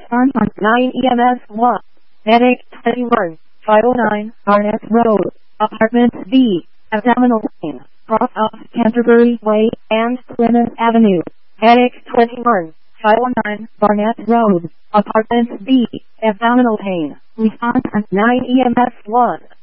Response on 9 EMS 1. Headache 21, 509 Barnet Road, Apartment B, abdominal pain, cross off Canterbury Way and Plymouth Avenue. Headache 21, 509 Barnet Road, Apartment B, abdominal pain. Response on 9 EMS 1.